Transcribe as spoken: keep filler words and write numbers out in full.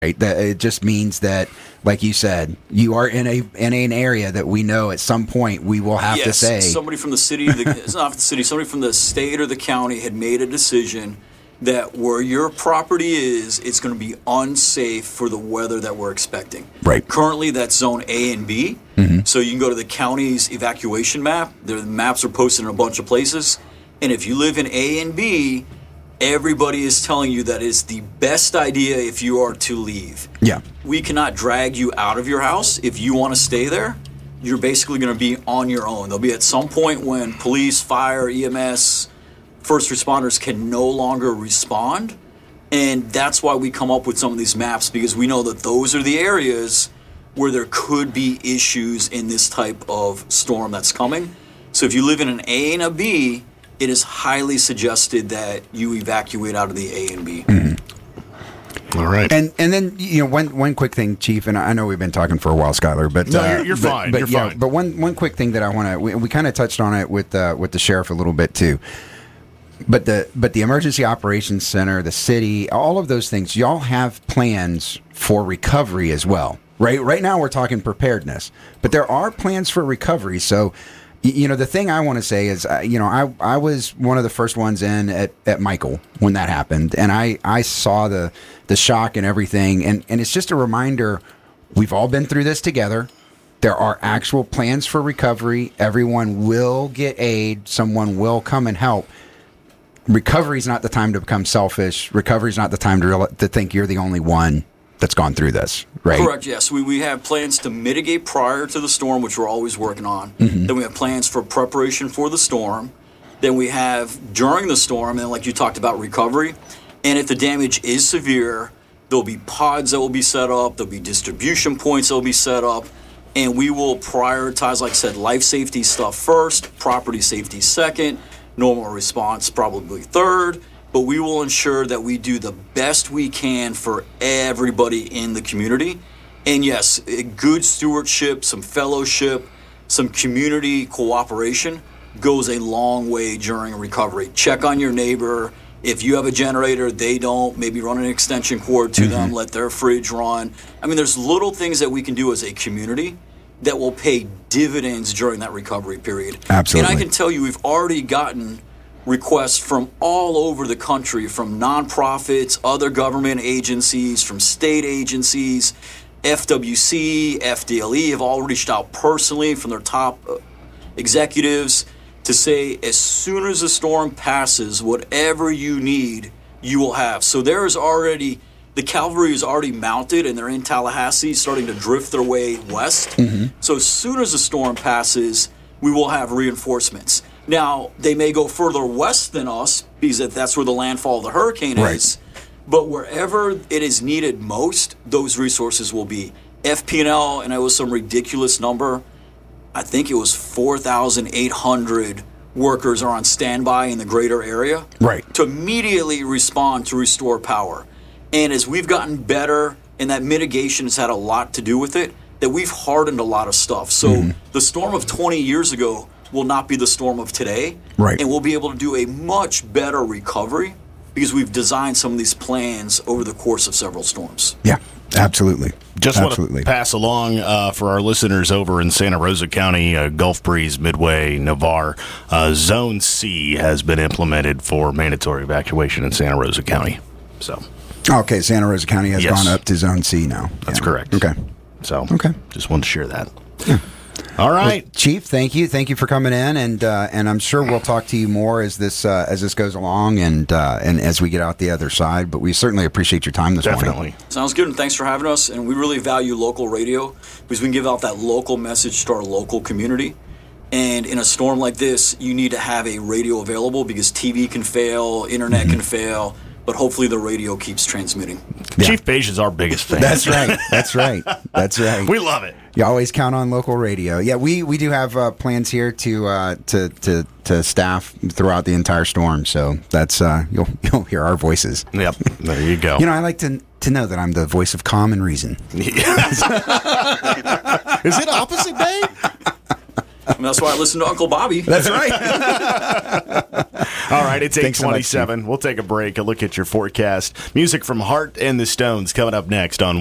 Right? That it just means that, like you said, you are in a in an area that we know at some point we will have yes, to say. Somebody from the city, the, it's not the city, somebody from the state or the county had made a decision that where your property is, it's going to be unsafe for the weather that we're expecting. Right. Currently, that's zone A and B. Mm-hmm. So you can go to the county's evacuation map. The maps are posted in a bunch of places. And if you live in A and B, everybody is telling you that is the best idea if you are to leave. Yeah. We cannot drag you out of your house. If you want to stay there, you're basically going to be on your own. There'll be at some point when police, fire, E M S, first responders can no longer respond. And that's why we come up with some of these maps, because we know that those are the areas where there could be issues in this type of storm that's coming. So if you live in an A and a B, it is highly suggested that you evacuate out of the A and B. Mm-hmm. All right. And and then, you know, one one quick thing, Chief, and I know we've been talking for a while, Skyler, but no, uh, you're, you're but, fine. But, you're yeah, fine. But one one quick thing that I want to, we, we kind of touched on it with uh, with the sheriff a little bit too. But the but the Emergency Operations Center, the city, all of those things, y'all have plans for recovery as well, right? Right now we're talking preparedness, but there are plans for recovery. So, you know, the thing I want to say is, uh, you know, I I was one of the first ones in at, at Michael when that happened, and I, I saw the the shock and everything, and, and it's just a reminder, we've all been through this together. There are actual plans for recovery. Everyone will get aid. Someone will come and help. Recovery is not the time to become selfish. Recovery is not the time to real, to think you're the only one that's gone through this, right? Correct, yes. We, we have plans to mitigate prior to the storm, which we're always working on. Mm-hmm. Then we have plans for preparation for the storm. Then we have during the storm, and like you talked about, recovery. And if the damage is severe, there'll be pods that will be set up. There'll be distribution points that will be set up. And we will prioritize, like I said, life safety stuff first, property safety second, normal response probably third. But we will ensure that we do the best we can for everybody in the community. And yes, good stewardship, some fellowship, some community cooperation goes a long way during recovery. Check on your neighbor. If you have a generator, they don't, maybe run an extension cord to mm-hmm. them, let their fridge run. I mean, there's little things that we can do as a community that will pay dividends during that recovery period. Absolutely. And I can tell you, we've already gotten requests from all over the country, from nonprofits, other government agencies, from state agencies. F W C, F D L E have all reached out personally from their top executives to say, as soon as the storm passes, whatever you need, you will have. So there is already, the cavalry is already mounted, and they're in Tallahassee starting to drift their way west. Mm-hmm. So as soon as the storm passes, we will have reinforcements. Now, they may go further west than us, because that's where the landfall of the hurricane right. is. But wherever it is needed most, those resources will be. F P and L, and it was some ridiculous number, I think it was four thousand eight hundred workers are on standby in the greater area right. to immediately respond to restore power. And as we've gotten better, and that mitigation has had a lot to do with it, that we've hardened a lot of stuff. So mm-hmm. the storm of twenty years ago will not be the storm of today. Right. And we'll be able to do a much better recovery because we've designed some of these plans over the course of several storms. Yeah, absolutely. Just absolutely. want to pass along uh, for our listeners over in Santa Rosa County, uh, Gulf Breeze, Midway, Navarre, uh, Zone C has been implemented for mandatory evacuation in Santa Rosa County. So, okay, Santa Rosa County has yes. gone up to Zone C now. That's yeah. correct. Okay. So, okay. just wanted to share that. Yeah. All right, well, Chief. Thank you, thank you for coming in, and uh, and I'm sure we'll talk to you more as this uh, as this goes along, and uh, and as we get out the other side. But we certainly appreciate your time this Definitely. morning. Sounds good, and thanks for having us. And we really value local radio because we can give out that local message to our local community. And in a storm like this, you need to have a radio available because T V can fail, internet mm-hmm. can fail. But hopefully the radio keeps transmitting. Yeah. Chief Page is our biggest fan. That's right. That's right. That's right. We love it. You always count on local radio. Yeah, we, we do have uh, plans here to uh, to to to staff throughout the entire storm. So that's uh, you'll you'll hear our voices. Yep. There you go. You know, I like to to know that I'm the voice of calm and reason. Is it opposite day? And that's why I listen to Uncle Bobby. That's right. All right, it's eight Thanks so much, twenty-seven. We'll take a break, a look at your forecast. Music from Heart and the Stones coming up next on